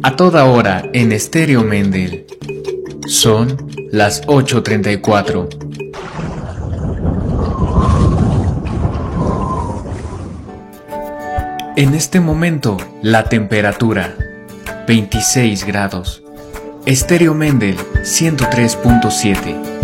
A toda hora en Estéreo Mendel. Son las 8:34. En este momento, la temperatura 26 grados. Estéreo Mendel 103.7.